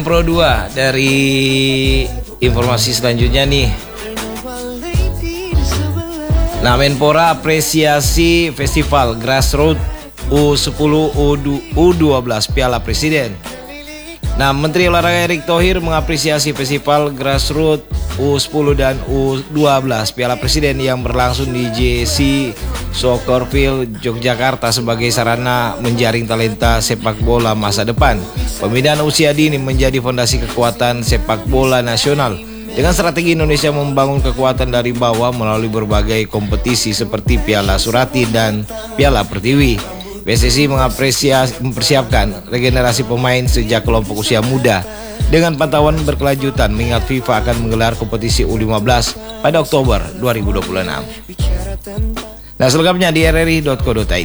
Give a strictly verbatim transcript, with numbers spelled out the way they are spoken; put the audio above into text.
Pro dua dari informasi selanjutnya nih. Nah, Menpora apresiasi festival Grassroots U sepuluh U dua belas Piala Presiden. Nah, Menteri Olahraga Erick Thohir mengapresiasi festival Grassroots U sepuluh dan U dua belas Piala Presiden yang berlangsung di J C Soccerfield, Yogyakarta sebagai sarana menjaring talenta sepak bola masa depan. Pembinaan usia dini menjadi fondasi kekuatan sepak bola nasional. Dengan strategi Indonesia membangun kekuatan dari bawah melalui berbagai kompetisi seperti Piala Surati dan Piala Pertiwi. P S S I mengapresiasi mempersiapkan regenerasi pemain sejak kelompok usia muda dengan pantauan berkelanjutan mengingat FIFA akan menggelar kompetisi U lima belas pada Oktober dua ribu dua puluh enam. Nah, selengkapnya di r r i titik co titik i d.